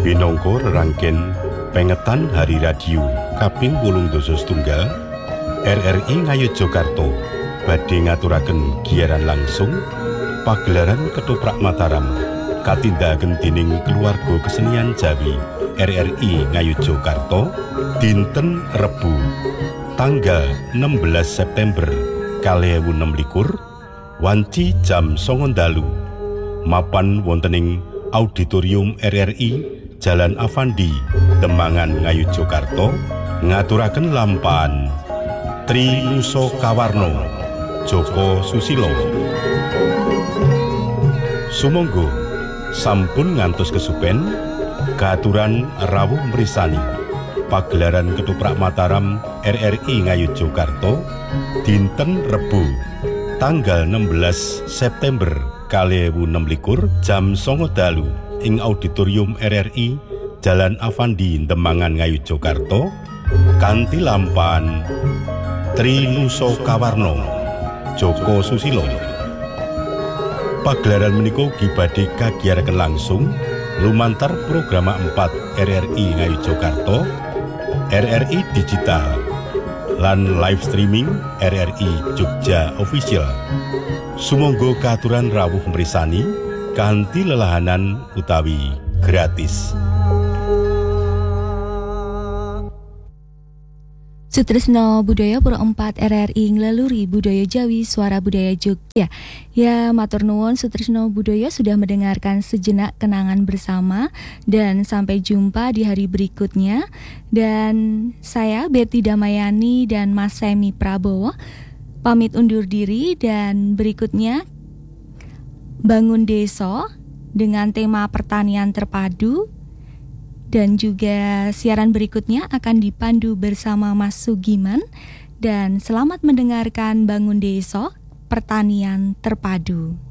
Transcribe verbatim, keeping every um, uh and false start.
Binangka rerangken pengetan Hari Radio kaping wolung dasa setunggal R R I Ngayogyakarta badhe ngaturaken giaran langsung pagelaran Ketoprak Mataram katindakaken dening keluarga kesenian Jawi R R I Ngayogyakarta dinten Rebu tanggal enam belas September kalih ewu enem likur wanci jam songo dalu mapan wontening Auditorium R R I Jalan Avandi Demangan Ngayogyakarta ngaturaken lampahan Tri Nusa Kawarna Joko Susilo. Sumangga sampun ngantos kesupen katuran rawuh mrisani pagelaran Ketoprak Mataram R R I Ngayogyakarta dinten Rebu tanggal enam belas September kalih ewu enem likur jam songo dalu ing Auditorium R R I Jalan Avandi Demangan Ngayogyakarta kanthi lampahan Tri Nusa Kawarna Joko Susilo. Pagelaran menika ugi badhe kagiyaraken langsung lumantar program empat R R I Ngayogyakarta, R R I Digital, lan live streaming R R I Jogja Official. Sumangga katuran rawuh mrisani kanthi lelahanan utawi gratis. Sutresno Budaya Pura empat R R I nglaluri Budaya Jawi Suara Budaya Jogja. Ya, matur nuwun Sutresno Budaya sudah mendengarkan sejenak kenangan bersama dan sampai jumpa di hari berikutnya. Dan saya Betty Damayani dan Mas Semi Prabowo pamit undur diri dan berikutnya Bangun Desa dengan tema pertanian terpadu. Dan juga siaran berikutnya akan dipandu bersama Mas Sugiman. Dan selamat mendengarkan Bangun Desa, Pertanian Terpadu.